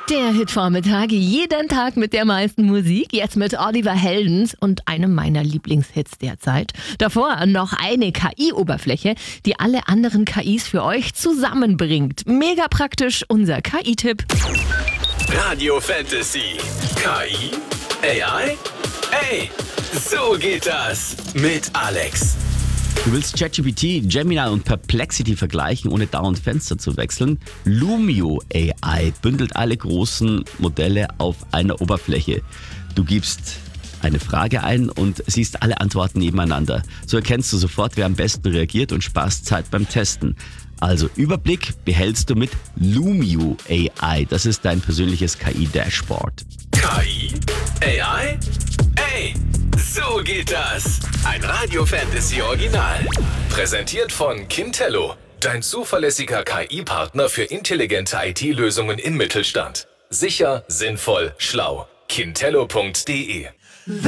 Der Hitvormittag, jeden Tag mit der meisten Musik, jetzt mit Oliver Heldens und einem meiner Lieblingshits derzeit. Davor noch eine KI-Oberfläche, die alle anderen KIs für euch zusammenbringt. Mega praktisch, unser KI-Tipp. Radio Fantasy. KI? AI? Ey, so geht das mit Alex. Du willst ChatGPT, Gemini und Perplexity vergleichen, ohne dauernd Fenster zu wechseln? Lumio AI bündelt alle großen Modelle auf einer Oberfläche. Du gibst eine Frage ein und siehst alle Antworten nebeneinander. So erkennst du sofort, wer am besten reagiert und sparst Zeit beim Testen. Also Überblick behältst du mit Lumio AI. Das ist dein persönliches KI-Dashboard. KI? AI? Ey, so geht das. Ein Radio Fantasy Original. Präsentiert von Kintello, dein zuverlässiger KI-Partner für intelligente IT-Lösungen im Mittelstand. Sicher, sinnvoll, schlau. Kintello.de